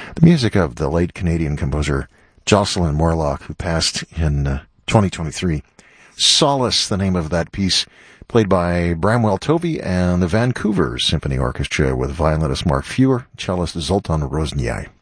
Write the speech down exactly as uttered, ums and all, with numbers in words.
The music of the late Canadian composer Jocelyn Morlock, who passed in uh, twenty twenty-three. Solace, the name of that piece, played by Bramwell Tovey and the Vancouver Symphony Orchestra with violinist Mark Fewer, cellist Zoltan Roznyai.